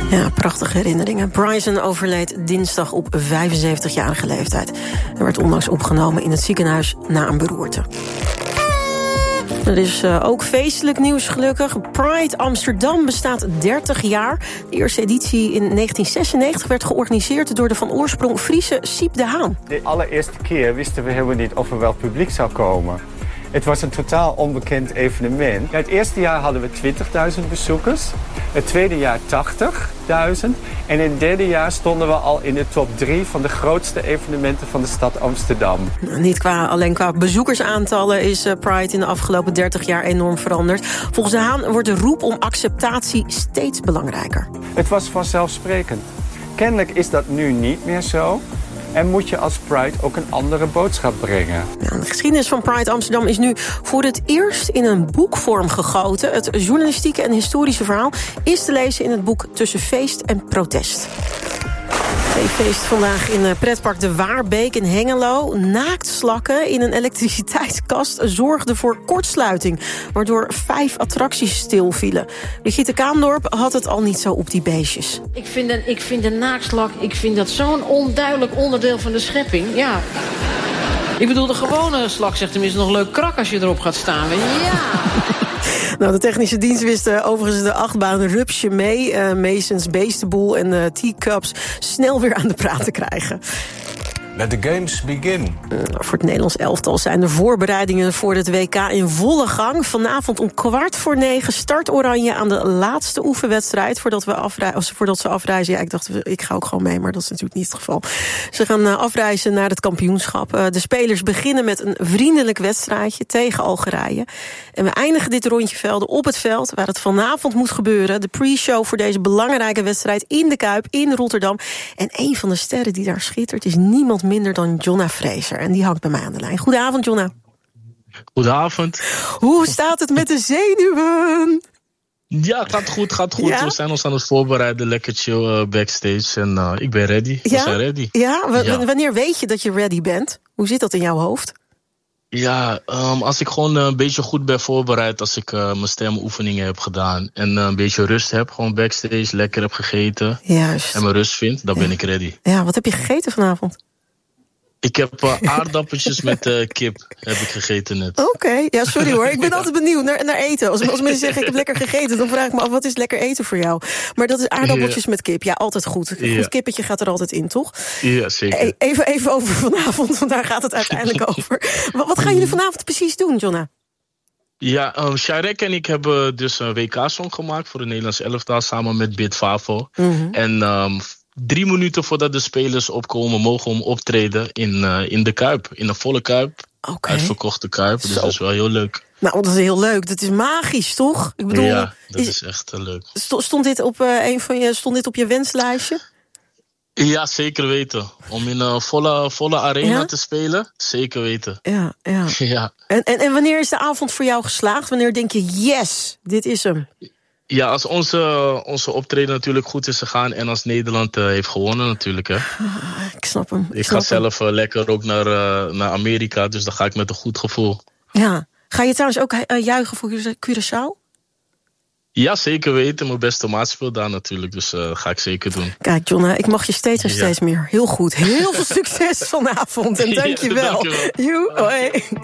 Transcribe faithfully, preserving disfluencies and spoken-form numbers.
Ja, prachtige herinneringen. Bryson overleed dinsdag op vijfenzeventigjarige leeftijd. Hij werd onlangs opgenomen in het ziekenhuis na een beroerte. Er is uh, ook feestelijk nieuws gelukkig. Pride Amsterdam bestaat dertig jaar. De eerste editie in negentien zesennegentig werd georganiseerd door de van oorsprong Friese Siep de Haan. De allereerste keer wisten we helemaal niet of er wel publiek zou komen. Het was een totaal onbekend evenement. Ja, het eerste jaar hadden we twintigduizend bezoekers. Het tweede jaar tachtigduizend. En in het derde jaar stonden we al in de top drie van de grootste evenementen van de stad Amsterdam. Niet qua, alleen qua bezoekersaantallen is Pride in de afgelopen dertig jaar enorm veranderd. Volgens de Haan wordt de roep om acceptatie steeds belangrijker. Het was vanzelfsprekend. Kennelijk is dat nu niet meer zo. En moet je als Pride ook een andere boodschap brengen. Ja, de geschiedenis van Pride Amsterdam is nu voor het eerst in een boekvorm gegoten. Het journalistieke en historische verhaal is te lezen in het boek Tussen Feest en Protest. Feest vandaag in pretpark De Waarbeek in Hengelo. Naaktslakken in een elektriciteitskast zorgden voor kortsluiting, waardoor vijf attracties stilvielen. Brigitte Kaandorp had het al niet zo op die beestjes. Ik vind een, ik vind een naaktslak, ik vind dat zo'n onduidelijk onderdeel van de schepping. Ja. Ik bedoel, de gewone slak zegt tenminste nog leuk krak als je erop gaat staan. Ja. Nou, de technische dienst wist uh, overigens de achtbaan Rupsje mee. Uh, Masons, Beestenboel en uh, Teacups snel weer aan de praat te krijgen. Let the games begin. Uh, voor het Nederlands elftal zijn de voorbereidingen voor het W K in volle gang. Vanavond om kwart voor negen start Oranje aan de laatste oefenwedstrijd voordat, we afrei- voordat ze afreizen. Ja, ik dacht, ik ga ook gewoon mee, maar dat is natuurlijk niet het geval. Ze gaan uh, afreizen naar het kampioenschap. Uh, de spelers beginnen met een vriendelijk wedstrijdje tegen Algerije. En we eindigen dit rondje velden op het veld waar het vanavond moet gebeuren. De pre-show voor deze belangrijke wedstrijd in de Kuip in Rotterdam. En een van de sterren die daar schittert is niemand minder dan Jonna Fraser. En die hangt bij mij aan de lijn. Goedenavond, Jonna. Goedenavond. Hoe staat het met de zenuwen? Ja, gaat goed, gaat goed. Ja? We zijn ons aan het voorbereiden. Lekker chill uh, backstage. En uh, ik ben ready. Ja? We zijn ready. Ja? W- ja? Wanneer weet je dat je ready bent? Hoe zit dat in jouw hoofd? Ja, um, als ik gewoon uh, een beetje goed ben voorbereid. Als ik uh, mijn stemoefeningen heb gedaan. En uh, een beetje rust heb. Gewoon backstage. Lekker heb gegeten. Juist. En mijn rust vind. Dan ja. ben ik ready. Ja, wat heb je gegeten vanavond? Ik heb uh, aardappeltjes met uh, kip heb ik gegeten net. Oké, okay. Ja, sorry hoor. Ik ben altijd benieuwd naar, naar eten. Als, als mensen zeggen ik heb lekker gegeten, dan vraag ik me af wat is lekker eten voor jou. Maar dat is aardappeltjes ja. met kip. Ja, altijd goed. Een ja. goed kippetje gaat er altijd in, toch? Ja, zeker. E- even, even over vanavond, want daar gaat het uiteindelijk over. Wat, wat gaan jullie vanavond precies doen, Jonna? Ja, um, Sharek en ik hebben dus een W K-song gemaakt voor de Nederlandse elftal samen met Bit Favo. Mm-hmm. En um, drie minuten voordat de spelers opkomen, mogen we optreden in, uh, in de Kuip. In een volle Kuip. Okay. Uitverkochte Kuip. Dus Zo. Dat is wel heel leuk. Nou, dat is heel leuk. Dat is magisch, toch? Ik bedoel, ja, dat is, is echt uh, leuk. Stond dit, op, uh, een van je, stond dit op je wenslijstje? Ja, zeker weten. Om in een volle, volle arena ja? te spelen, zeker weten. Ja, ja. ja. En, en, en wanneer is de avond voor jou geslaagd? Wanneer denk je, yes, dit is hem? Ja, als onze, onze optreden natuurlijk goed is gegaan en als Nederland uh, heeft gewonnen natuurlijk. Hè. Ah, ik snap hem. Ik, ik snap ga hem. zelf uh, lekker ook naar, uh, naar Amerika, dus dan ga ik met een goed gevoel. Ja. Ga je trouwens ook uh, juichen voor Curaçao? Ja, zeker weten. Mijn beste maat speelt daar natuurlijk, dus uh, ga ik zeker doen. Kijk, Jonna, ik mag je steeds en steeds ja. meer. Heel goed. Heel veel succes vanavond en dank je wel. Ja, dankjewel. Hoi.